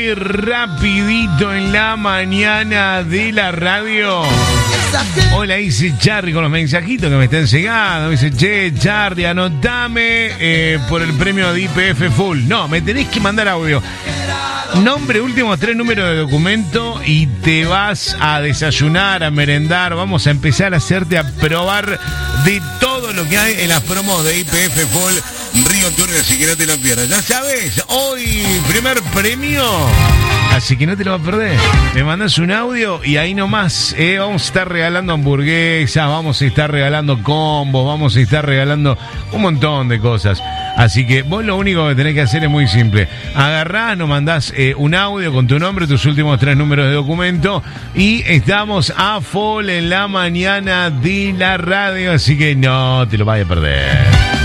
así rapidito en la mañana de la radio. Hola, dice Charly con los mensajitos que me están llegando. Dice, che, Charly, anotame por el premio de IPF Full. No, me tenés que mandar audio. Nombre, últimos 3 números de documento y te vas a desayunar, a merendar. Vamos a empezar a hacerte a probar de todo lo que hay en las promos de IPF Full Río Turbio, así que no te lo pierdas. Ya sabes, hoy primer premio, así que no te lo vas a perder. Me mandas un audio y ahí nomás vamos a estar regalando hamburguesas, vamos a estar regalando combos, vamos a estar regalando un montón de cosas. Así que vos lo único que tenés que hacer es muy simple. Agarrás, nos mandás un audio con tu nombre, tus últimos 3 números de documento y estamos a full en la mañana de la radio, así que no te lo vayas a perder.